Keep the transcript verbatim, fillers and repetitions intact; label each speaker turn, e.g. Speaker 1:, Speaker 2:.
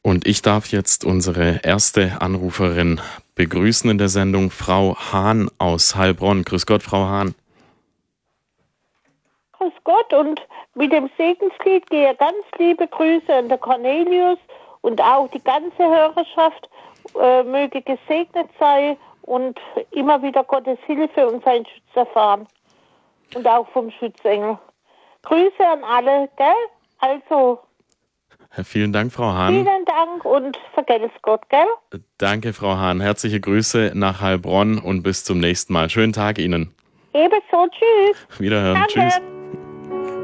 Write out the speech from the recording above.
Speaker 1: Und ich darf jetzt unsere erste Anruferin begrüßen in der Sendung, Frau Hahn aus Heilbronn. Grüß Gott, Frau Hahn.
Speaker 2: Grüß Gott, und mit dem Segenslied gehe ganz liebe Grüße an der Cornelius und auch die ganze Hörerschaft äh, möge gesegnet sein und immer wieder Gottes Hilfe und seinen Schutz erfahren. Und auch vom Schutzengel. Grüße an alle, gell? Also,
Speaker 1: Vielen Dank, Frau Hahn.
Speaker 2: vielen Dank und vergelt's Gott, gell?
Speaker 1: Danke, Frau Hahn. Herzliche Grüße nach Heilbronn und bis zum nächsten Mal. Schönen Tag Ihnen.
Speaker 2: Ebenso, tschüss.
Speaker 1: Wiederhören.
Speaker 2: Danke.
Speaker 1: Tschüss.